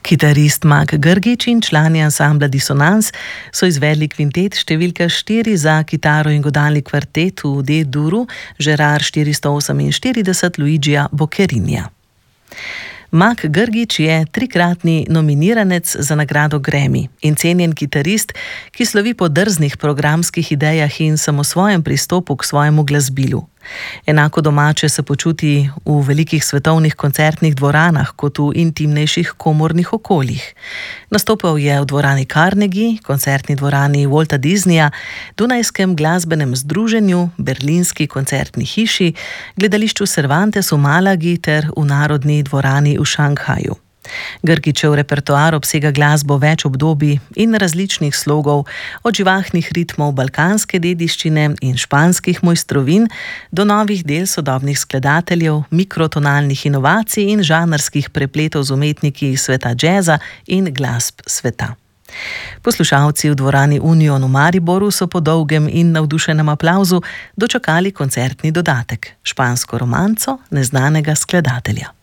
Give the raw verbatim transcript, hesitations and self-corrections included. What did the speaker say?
Kitarist Mak Grgić in člani ansambla Dissonance so izvedli kvintet številka štiri za kitaro in godalni kvartet v D-duru Gerard štiristo oseminštirideset Luigija Boccherinija. Mak Grgić je trikratni nominiranec za nagrado Grammy in cenjen kitarist, ki slovi po drznih programskih idejah in samosvojem pristopu k svojemu glasbilu. Enako domače se počuti v velikih svetovnih koncertnih dvoranah kot v intimnejših komornih okoljih. Nastopal je v dvorani Carnegie, koncertni dvorani Walta Disneyja, Dunajskem glasbenem združenju, Berlinski koncertni hiši, gledališču Cervantes v Malagi ter v Narodni dvorani v Šanghaju. Grgićev repertoar obsega glasbo več obdobij in različnih slogov, od živahnih ritmov balkanske dediščine in španskih mojstrovin do novih del sodobnih skladateljev, mikrotonalnih inovacij in žanrskih prepletov z umetniki sveta džeza in glasb sveta. Poslušalci v dvorani Union v Mariboru so po dolgem in navdušenem aplavzu dočakali koncertni dodatek, špansko romanco neznanega skladatelja.